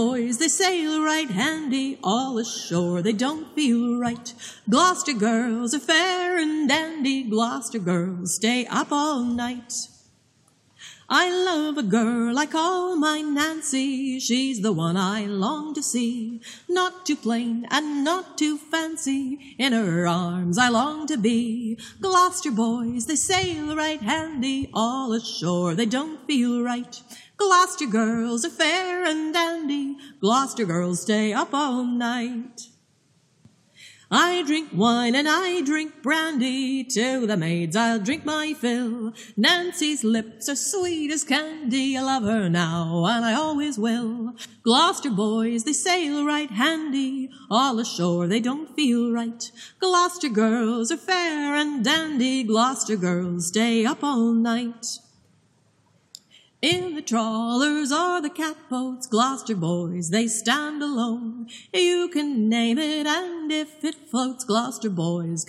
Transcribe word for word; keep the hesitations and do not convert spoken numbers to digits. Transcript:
Boys, they sail right handy, all ashore they don't feel right. Gloucester girls are fair and dandy, Gloucester girls stay up all night. I love a girl I call my Nancy, she's the one I long to see. Not too plain and not too fancy, in her arms I long to be. Gloucester boys, they sail right handy, all ashore they don't feel right. Gloucester girls are fair and dandy, Gloucester girls stay up all night. I drink wine and I drink brandy, to the maids I'll drink my fill. Nancy's lips are sweet as candy, I love her now and I always will. Gloucester boys, they sail right handy, all ashore they don't feel right. Gloucester girls are fair and dandy, Gloucester girls stay up all night. In the trawlers or the catboats, Gloucester boys, they stand alone. You can name it, and if it floats, Gloucester boys